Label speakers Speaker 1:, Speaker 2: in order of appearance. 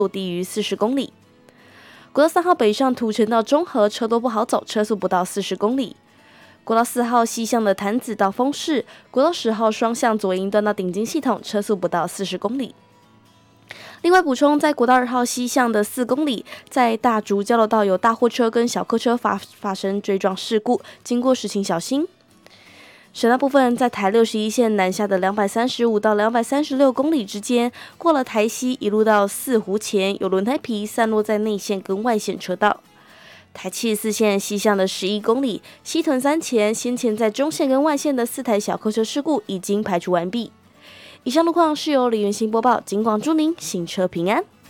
Speaker 1: 速低于40公里。国道3号北上土城到中和车多不好走，车速不到40公里。国道4号西向的潭子到丰市，国道10号双向左营段到顶金系统，车速不到40公里。另外补充，在国道2号西向的4公里，在大竹交流道有大货车跟小客车发生追撞事故，经过时请小心。省道部分，在台61线南下的235到236公里之间，过了台西一路到四湖前，有轮胎皮散落在内线跟外线车道。台74线西向的11公里，西屯3前先前在中线跟外线的4台小客车事故已经排除完毕。以上路况是由李元兴播报，警广祝您行车平安。